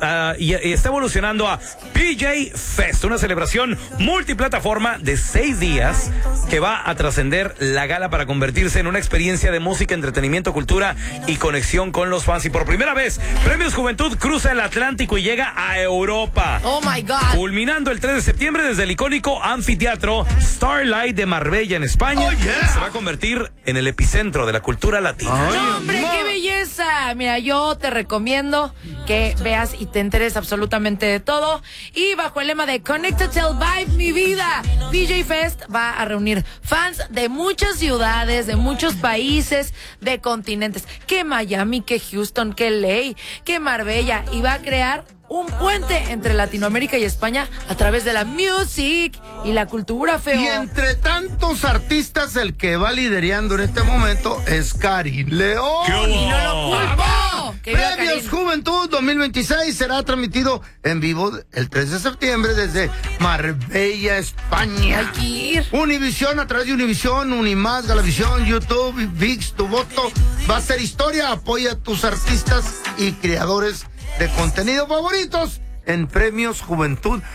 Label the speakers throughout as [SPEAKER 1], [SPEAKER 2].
[SPEAKER 1] y está evolucionando a PJ Fest, una celebración multiplataforma de 6 días que va a trascender la gala para convertirse en una experiencia de música, entretenimiento, cultura y conexión con los fans. Y por primera vez, Premios Juventud cruza el Atlántico y llega a Europa.
[SPEAKER 2] Oh my God.
[SPEAKER 1] Culminando el 3 de septiembre desde el icónico anfiteatro Starlight de Marbella en España. Se va a convertir en el epicentro de la cultura latina.
[SPEAKER 2] ¡No, hombre, qué belleza! Mira, yo te recomiendo que veas y te enteres absolutamente de todo. Y bajo el lema de Connected Till Vibe, mi vida, PJ Fest va a reunir fans de muchas ciudades, de muchos países, de continentes. Que Miami, que Houston, que LA, que Marbella. Y va a crear un puente entre Latinoamérica y España a través de la music y la cultura, feo.
[SPEAKER 3] Y entre tantos artistas, el que va liderando en este momento es Karin León.
[SPEAKER 2] Y no lo culpo.
[SPEAKER 3] Premios Juventud 2026 será transmitido en vivo el 3 de septiembre desde Marbella, España.
[SPEAKER 2] Hay que ir.
[SPEAKER 3] Univisión, a través de Univisión, Unimás, Galavisión, YouTube, VIX, tu voto va a ser historia. Apoya a tus artistas y creadores de contenido favoritos en premiosjuventud.com.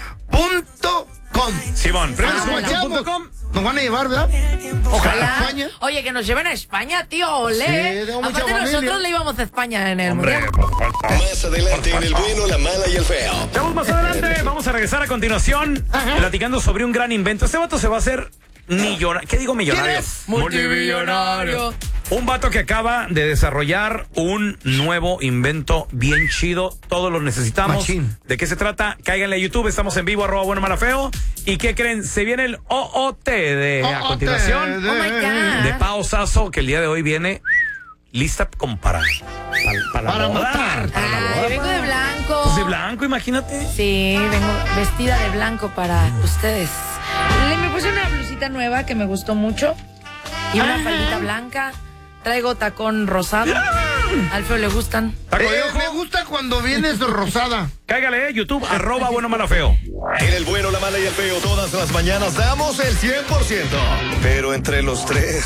[SPEAKER 1] Simón, premiosjuventud.com.
[SPEAKER 3] Nos van a llevar, ¿verdad?
[SPEAKER 2] Ojalá.
[SPEAKER 3] España.
[SPEAKER 2] Oye, que nos lleven a España, tío, olé.
[SPEAKER 3] Sí, tengo mucha
[SPEAKER 2] Aparte
[SPEAKER 3] familia.
[SPEAKER 2] nosotros le íbamos a España en el
[SPEAKER 1] Hombre,
[SPEAKER 2] mundial.
[SPEAKER 4] Más adelante en El Bueno, la Mala y el Feo.
[SPEAKER 1] Chavos, más adelante vamos a regresar a continuación platicando sobre un gran invento. Este vato se va a hacer millonario. ¿Qué digo millonario?
[SPEAKER 3] ¿Quién es?
[SPEAKER 2] Multimillonario.
[SPEAKER 1] Un vato que acaba de desarrollar un nuevo invento bien chido. Todos lo necesitamos.
[SPEAKER 3] Machín.
[SPEAKER 1] ¿De qué se trata? Cáiganle a YouTube. Estamos en vivo, @buenomalafeo. ¿Y qué creen? Se viene el OOT a continuación.
[SPEAKER 2] Oh my God.
[SPEAKER 1] De Pao Sasso, que el día de hoy viene lista como para
[SPEAKER 3] Para
[SPEAKER 1] boda.
[SPEAKER 3] matar.
[SPEAKER 1] Para la boda.
[SPEAKER 2] Ay, vengo de blanco.
[SPEAKER 1] Pues de blanco, imagínate.
[SPEAKER 2] Sí, vengo vestida de blanco para ustedes. Me puse una blusita nueva que me gustó mucho y una faldita blanca. Traigo tacón rosado. Al feo le gustan.
[SPEAKER 1] Taco de ojo.
[SPEAKER 3] Me gusta cuando vienes rosada.
[SPEAKER 1] Cáigale, YouTube, @buenomalafeo.
[SPEAKER 4] En El Bueno, la Mala y el Feo, todas las mañanas damos el 100%. Pero entre los tres...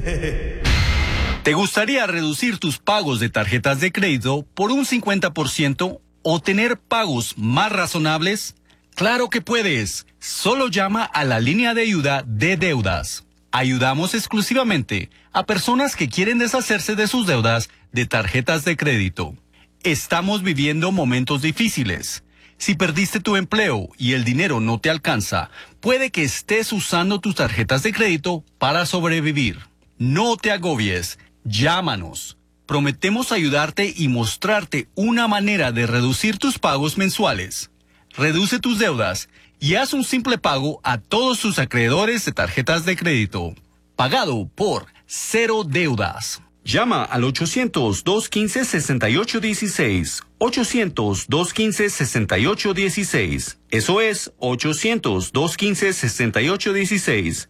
[SPEAKER 5] ¿Te gustaría reducir tus pagos de tarjetas de crédito por un 50% o tener pagos más razonables? ¡Claro que puedes! Solo llama a la línea de ayuda de deudas. Ayudamos exclusivamente a personas que quieren deshacerse de sus deudas de tarjetas de crédito. Estamos viviendo momentos difíciles. Si perdiste tu empleo y el dinero no te alcanza, puede que estés usando tus tarjetas de crédito para sobrevivir. No te agobies. Llámanos. Prometemos ayudarte y mostrarte una manera de reducir tus pagos mensuales. Reduce tus deudas y haz un simple pago a todos tus acreedores de tarjetas de crédito. Pagado por Cero Deudas. Llama al 800-215-6816. 800-215-6816. Eso es 800-215-6816.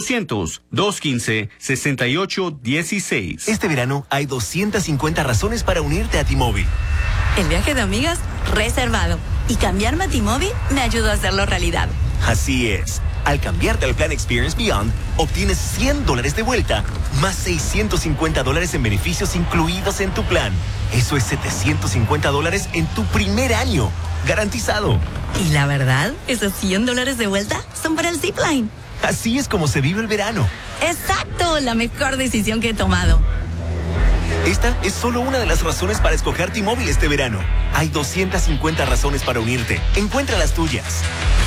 [SPEAKER 5] 800-215-6816.
[SPEAKER 6] Este verano hay 250 razones para unirte a T-Mobile.
[SPEAKER 7] El viaje de amigas reservado. Y cambiarme a T-Mobile me ayudó a hacerlo realidad.
[SPEAKER 6] Así es. Al cambiarte al plan Experience Beyond, obtienes $100 de vuelta, más $650 en beneficios incluidos en tu plan. Eso es $750 en tu primer año. Garantizado.
[SPEAKER 7] Y la verdad, esos $100 de vuelta son para el Zipline.
[SPEAKER 6] Así es como se vive el verano.
[SPEAKER 7] Exacto, la mejor decisión que he tomado.
[SPEAKER 6] Esta es solo una de las razones para escoger T-Mobile este verano. Hay 250 razones para unirte. Encuentra las tuyas.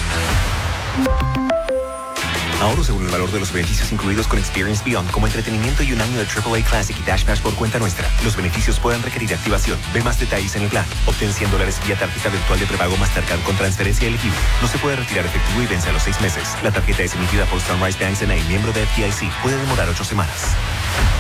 [SPEAKER 6] Ahorro según el valor de los beneficios incluidos con Experience Beyond, como entretenimiento y un año de AAA Classic y Dash Pass por cuenta nuestra. Los beneficios pueden requerir activación. Ve más detalles en el plan. Obtén $100 vía tarjeta virtual de prepago Mastercard con transferencia elegible. No se puede retirar efectivo y vence a los 6 meses. La tarjeta es emitida por Sunrise Banks N.A., miembro de FDIC. Puede demorar 8 semanas.